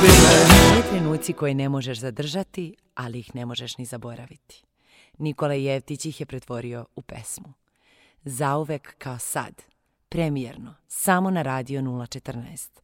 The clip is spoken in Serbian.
Oni trenuci koje ne možeš zadržati, ali ih ne možeš ni zaboraviti. Nikola Jevtić ih je pretvorio u pesmu. Zauvek kao sad, premijerno, samo na Radio 014.